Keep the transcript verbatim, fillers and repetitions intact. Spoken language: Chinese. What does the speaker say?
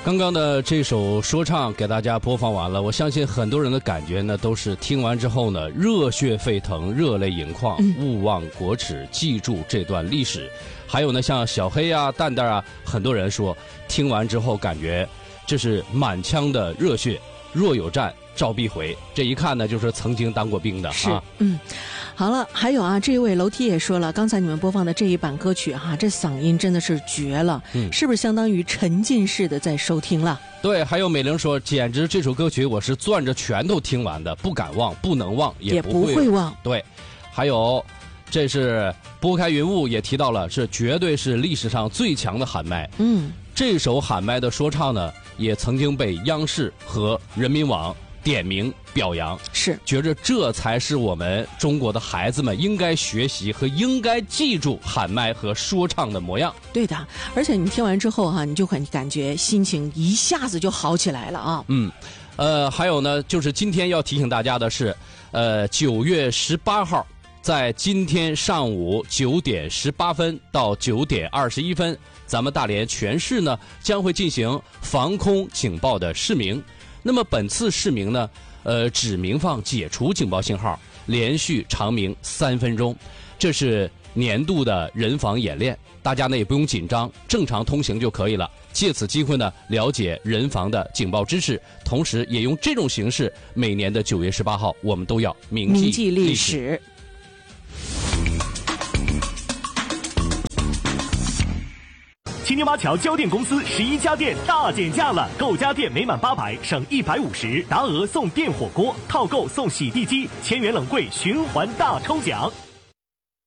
刚刚的这首说唱给大家播放完了，我相信很多人的感觉呢，都是听完之后呢，热血沸腾，热泪盈眶，嗯、勿忘国耻，记住这段历史。还有呢，像小黑啊、蛋蛋啊，很多人说听完之后感觉这是满腔的热血，若有战召必回。这一看呢，就是曾经当过兵的是啊。 嗯，好了，还有啊，这一位楼梯也说了，刚才你们播放的这一版歌曲哈、啊，这嗓音真的是绝了，嗯，是不是相当于沉浸式的在收听了？ 对，还有美玲说，简直这首歌曲我是攥着拳头听完的，不敢忘，不能忘，也不会, 也不会忘。 对，还有。这是拨开云雾也提到了，是绝对是历史上最强的喊麦。 嗯， 这首喊麦的说唱呢，也曾经被央视和人民网点名表扬， 是觉着这才是我们中国的孩子们应该学习和应该记住喊麦和说唱的模样。 对的，而且你听完之后哈、啊，你就很感觉心情一下子就好起来了啊。 嗯，呃，还有呢，就是今天要提醒大家的是，呃，九月十八号。在今天上午九点十八分到九点二十一分，咱们大连全市呢将会进行防空警报的试鸣。那么本次试鸣呢，呃，只鸣放解除警报信号，连续长鸣三分钟。这是年度的人防演练，大家呢也不用紧张，正常通行就可以了。借此机会呢，了解人防的警报知识，同时也用这种形式，每年的九月十八号，我们都要铭记铭记历历史。 史青牛马桥交电公司十一家电大减价了，购家电每满八百省一百五十，达额送电火锅，套购送洗地机，千元冷柜循环大抽奖。